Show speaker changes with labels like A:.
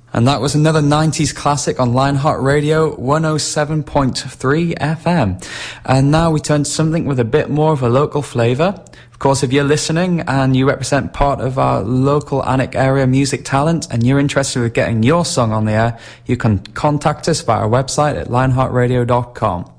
A: And that was another 90s classic on Lionheart Radio 107.3 FM. And now we turn to something with a bit more of a local flavour. Of course, if you're listening and you represent part of our local Alnwick area music talent and you're interested in getting your song on the air, you can contact us via our website at lionheartradio.com.